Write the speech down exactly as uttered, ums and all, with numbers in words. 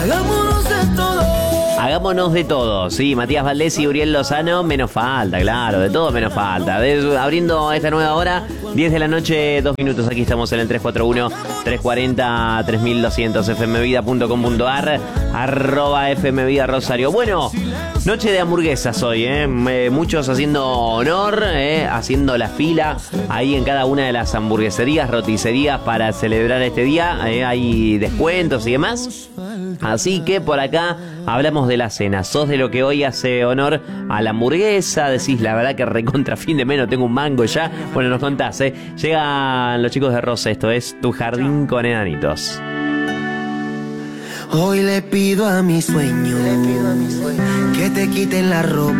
Hagámonos de todo. Hagámonos de todo, sí, Matías Valdés y Uriel Lozano, menos falta, claro, de todo menos falta. De, abriendo esta nueva hora, diez de la noche, dos minutos, aquí estamos en el tres cuatro uno, tres cuatro cero, tres dos cero cero, f m vida punto com punto a r, arroba fmvida Rosario. Bueno, noche de hamburguesas hoy, ¿eh? Muchos haciendo honor, ¿eh? Haciendo la fila ahí en cada una de las hamburgueserías, roticerías para celebrar este día, ¿eh? Hay descuentos y demás. Así que por acá hablamos de la cena. Sos de lo que hoy hace honor a la hamburguesa. Decís, la verdad que recontra fin de mes, no tengo un mango ya. Bueno, nos contás, ¿eh? Llegan los chicos de Rosa. Esto es Tu Jardín con Enanitos. Hoy le pido a mi sueño que te quiten la ropa